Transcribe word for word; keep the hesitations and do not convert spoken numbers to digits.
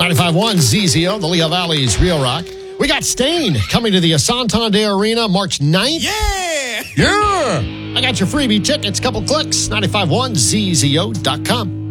ninety-five point one Z Z O, the Lehigh Valley's Real Rock. We got Stain coming to the Santander Arena March ninth. Yeah! Yeah! I got your freebie tickets, couple clicks, ninety-five point one Z Z O dot com.